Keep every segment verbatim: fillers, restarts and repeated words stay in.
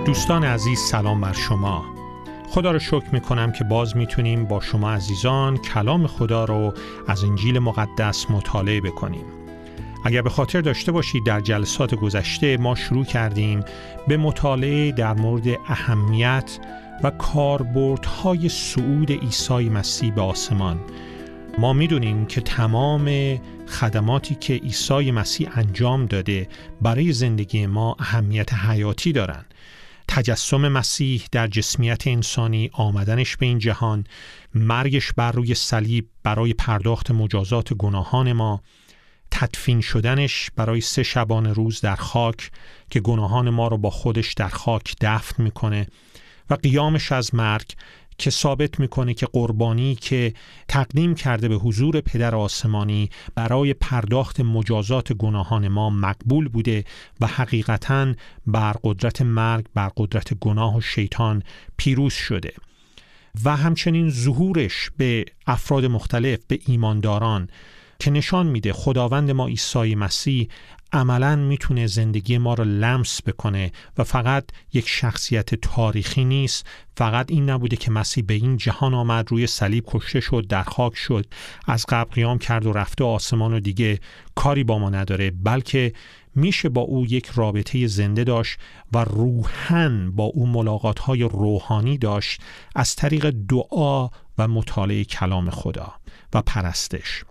دوستان عزیز، سلام بر شما. خدا رو شکر میکنم که باز میتونیم با شما عزیزان کلام خدا رو از انجیل مقدس مطالعه بکنیم. اگر به خاطر داشته باشید در جلسات گذشته ما شروع کردیم به مطالعه در مورد اهمیت و کاربردهای صعود عیسی مسیح به آسمان. ما میدونیم که تمام خدماتی که عیسی مسیح انجام داده برای زندگی ما اهمیت حیاتی دارن. تجسم مسیح در جسمیت انسانی، آمدنش به این جهان، مرگش بر روی صلیب برای پرداخت مجازات گناهان ما، تدفین شدنش برای سه شبانه روز در خاک که گناهان ما رو با خودش در خاک دفن میکنه و قیامش از مرگ که ثابت میکنه که قربانی که تقدیم کرده به حضور پدر آسمانی برای پرداخت مجازات گناهان ما مقبول بوده و حقیقتاً بر قدرت مرگ، بر قدرت گناه و شیطان پیروز شده. و همچنین ظهورش به افراد مختلف، به ایمانداران، که نشان میده خداوند ما عیسی مسیح عملاً میتونه زندگی ما رو لمس بکنه و فقط یک شخصیت تاریخی نیست. فقط این نبوده که مسیح به این جهان آمد، روی صلیب کشته شد، در خاک شد، از قبر قیام کرد و رفته آسمان و دیگه کاری با ما نداره، بلکه میشه با او یک رابطه زنده داشت و روحاً با او ملاقات‌های روحانی داشت از طریق دعا و مطالعه کلام خدا و پرستش.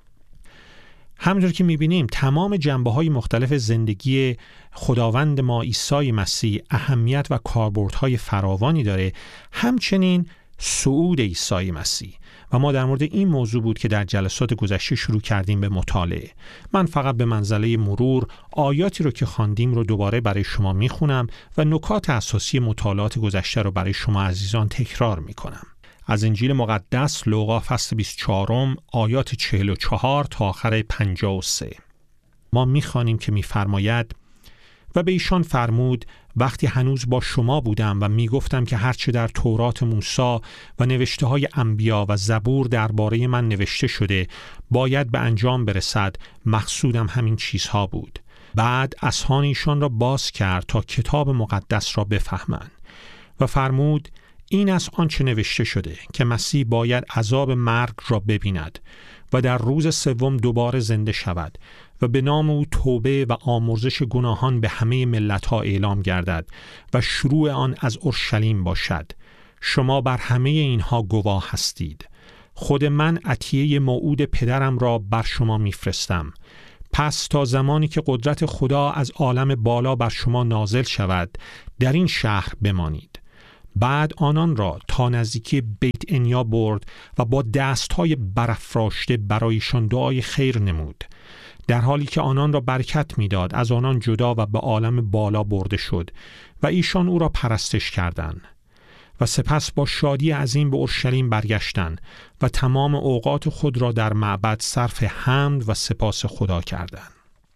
همونطور که میبینیم تمام جنبه‌های مختلف زندگی خداوند ما عیسی مسیح اهمیت و کاربردهای فراوانی داره، همچنین صعود عیسی مسیح. و ما در مورد این موضوع بود که در جلسات گذشته شروع کردیم به مطالعه. من فقط به منزله مرور آیاتی رو که خواندیم رو دوباره برای شما میخونم و نکات اساسی مطالعات گذشته رو برای شما عزیزان تکرار میکنم. از انجیل مقدس لوقا فصل بیست و چهار آیات چهل و چهار تا آخر پنجاه و سه ما میخوانیم که میفرماید: و به ایشان فرمود وقتی هنوز با شما بودم و میگفتم که هرچه در تورات موسی و نوشته های انبیا و زبور درباره من نوشته شده باید به انجام برسد، مقصودم همین چیزها بود. بعد اسهان ایشان را باز کرد تا کتاب مقدس را بفهمند و فرمود: این از آنچه نوشته شده که مسیح باید عذاب مرگ را ببیند و در روز سوم دوباره زنده شود و به نام او توبه و آمرزش گناهان به همه ملت‌ها اعلام گردد و شروع آن از اورشلیم باشد. شما بر همه اینها گواه هستید. خود من عطیه موعود پدرم را بر شما میفرستم. پس تا زمانی که قدرت خدا از عالم بالا بر شما نازل شود در این شهر بمانید. بعد آنان را تا نزدیکی بیت انیا برد و با دستهای برافراشته برایشان دعای خیر نمود. در حالی که آنان را برکت میداد از آنان جدا و به عالم بالا برده شد و ایشان او را پرستش کردند. و سپس با شادی عظیم به اورشلیم برگشتند و تمام اوقات خود را در معبد صرف حمد و سپاس خدا کردند.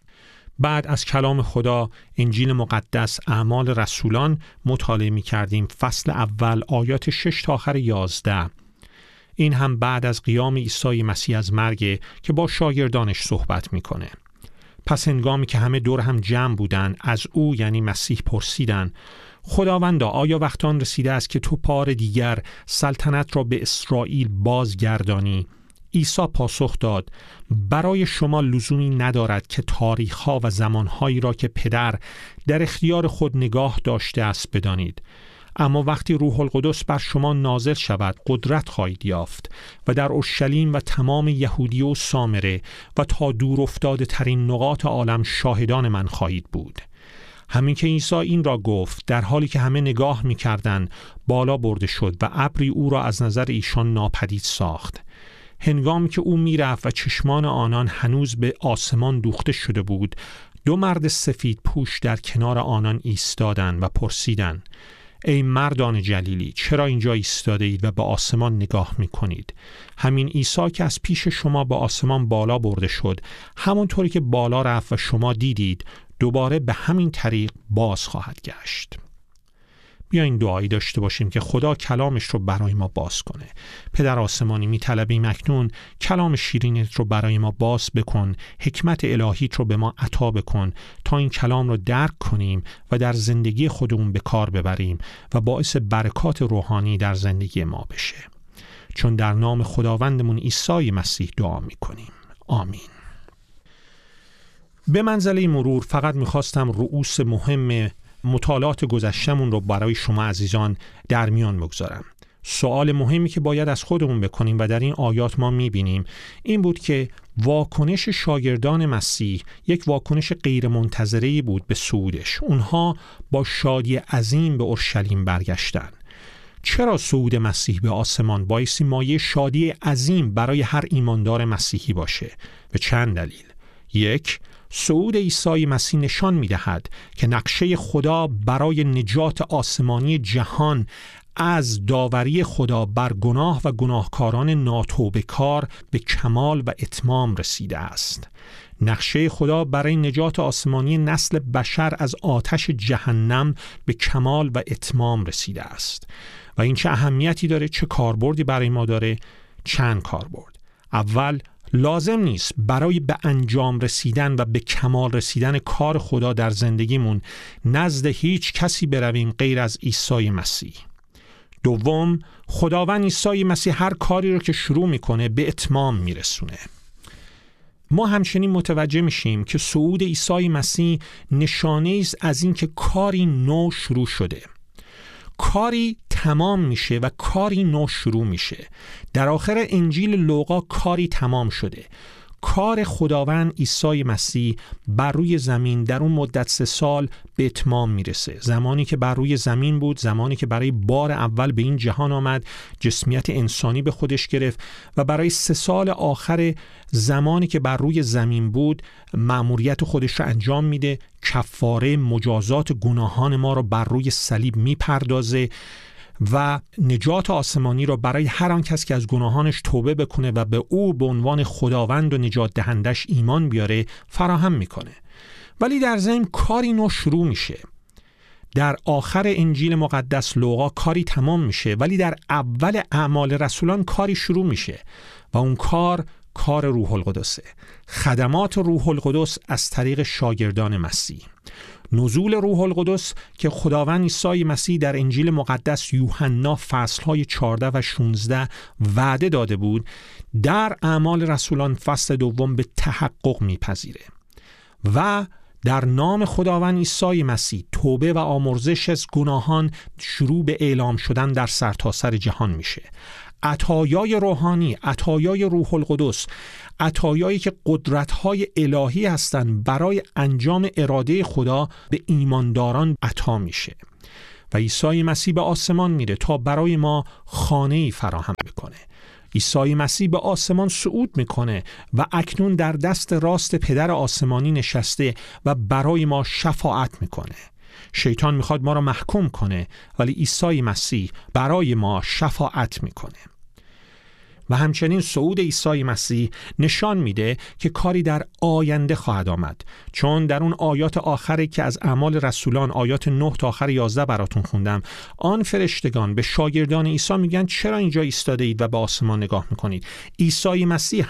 بعد از کلام خدا انجیل مقدس اعمال رسولان مطالعه می کردیم. فصل اول آیات شش تا آخر یازده. این هم بعد از قیام عیسی مسیح از مرگ که با شاگردانش صحبت میکنه. پس هنگامی که همه دور هم جمع بودن از او یعنی مسیح پرسیدن: خداوندا آیا وقت آن رسیده است که تو بار دیگر سلطنت را به اسرائیل بازگردانی؟ عیسی پاسخ داد: برای شما لزومی ندارد که تاریخ‌ها و زمانهایی را که پدر در اختیار خود نگاه داشته است بدانید، اما وقتی روح القدس بر شما نازل شود قدرت خواهید یافت و در اورشلیم و تمام یهودیه و سامره و تا دور افتاده ترین نقاط عالم شاهدان من خواهید بود. همین که عیسی این را گفت در حالی که همه نگاه می‌کردند بالا برده شد و ابری او را از نظر ایشان ناپدید ساخت. هنگامی که او میرفت و چشمان آنان هنوز به آسمان دوخته شده بود، دو مرد سفید پوش در کنار آنان ایستادند و پرسیدند: ای مردان جلیلی، چرا اینجا ایستاده اید و به آسمان نگاه می کنید؟ همین عیسی که از پیش شما به آسمان بالا برده شد، همونطوری که بالا رفت و شما دیدید، دوباره به همین طریق باز خواهد گشت. بیاین دعایی داشته باشیم که خدا کلامش رو برای ما باز کنه. پدر آسمانی، میطلبیم اکنون کلام شیرینت رو برای ما باز بکن، حکمت الهیت رو به ما عطا بکن تا این کلام رو درک کنیم و در زندگی خودمون به کار ببریم و باعث برکات روحانی در زندگی ما بشه. چون در نام خداوندمون عیسی مسیح دعا میکنیم. آمین. به منزله مرور فقط میخواستم رؤوس مهم مطالعات گذشتمون رو برای شما عزیزان در میان بگذارم. سوال مهمی که باید از خودمون بکنیم و در این آیات ما میبینیم این بود که واکنش شاگردان مسیح یک واکنش غیر منتظره‌ای بود به صعودش. اونها با شادی عظیم به اورشلیم برگشتن. چرا صعود مسیح به آسمان بایستی مایه شادی عظیم برای هر ایماندار مسیحی باشه؟ به چند دلیل. یک، صعود عیسی مسیح نشان می‌دهد که نقشه خدا برای نجات آسمانی جهان از داوری خدا بر گناه و گناهکاران ناتوبه‌کار به کمال و اتمام رسیده است. نقشه خدا برای نجات آسمانی نسل بشر از آتش جهنم به کمال و اتمام رسیده است. و این چه اهمیتی داره، چه کاربردی برای ما داره؟ چند کاربرد. اول، لازم نیست برای به انجام رسیدن و به کمال رسیدن کار خدا در زندگیمون نزد هیچ کسی برویم غیر از عیسی مسیح. دوم، خداوند عیسی مسیح هر کاری رو که شروع میکنه به اتمام میرسونه. ما همچنین متوجه میشیم که صعود عیسی مسیح نشانه است از این که کاری نو شروع شده. کاری تمام میشه و کاری نو شروع میشه. در آخر انجیل لوقا کاری تمام شده. کار خداوند عیسی مسیح بر روی زمین در اون مدت سه سال به اتمام میرسه. زمانی که بر روی زمین بود، زمانی که برای بار اول به این جهان آمد، جسمیت انسانی به خودش گرفت و برای سه سال آخر زمانی که بر روی زمین بود مأموریت خودش رو انجام میده. کفاره مجازات گناهان ما رو بر روی صلیب میپردازه و نجات آسمانی را برای هر آن کس که از گناهانش توبه بکنه و به او به عنوان خداوند و نجات دهندش ایمان بیاره فراهم میکنه. ولی در ضمن کاری نو شروع میشه. در آخر انجیل مقدس لوقا کاری تمام میشه، ولی در اول اعمال رسولان کاری شروع میشه و اون کار کار روح القدسه. خدمات روح القدس از طریق شاگردان مسیح. نزول روح القدس که خداوند عیسی مسیح در انجیل مقدس یوحنا فصلهای چهارده و شانزده وعده داده بود، در اعمال رسولان فصل دوم به تحقق میپذیره و در نام خداوند عیسی مسیح توبه و آمرزش از گناهان شروع به اعلام شدن در سرتاسر جهان میشه. عطایای روحانی، عطایای روح القدس، عطایایی که قدرت‌های الهی هستند برای انجام اراده خدا به ایمانداران عطا میشه و عیسی مسیح به آسمان میره تا برای ما خانه‌ای فراهم بکنه. عیسی مسیح به آسمان صعود میکنه و اکنون در دست راست پدر آسمانی نشسته و برای ما شفاعت میکنه. شیطان میخواد ما را محکوم کنه، ولی عیسی مسیح برای ما شفاعت میکنه. و همچنین صعود عیسی مسیح نشان میده که کاری در آینده خواهد آمد، چون در اون آیات آخری که از اعمال رسولان آیات نه تا آخر یازده براتون خوندم، آن فرشتگان به شاگردان عیسی میگن چرا اینجا ایستاده اید و به آسمان نگاه میکنید؟ عیسی مسیح